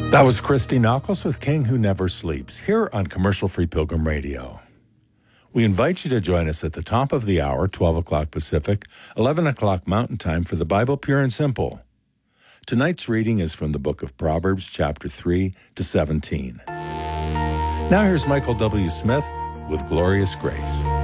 That was Christy Knuckles with King Who Never Sleeps, here on Commercial Free Pilgrim Radio. We invite you to join us at the top of the hour, 12 o'clock Pacific, 11 o'clock Mountain Time for the Bible Pure and Simple. Tonight's reading is from the book of Proverbs, chapter 3 to 17. Now here's Michael W. Smith with Glorious Grace.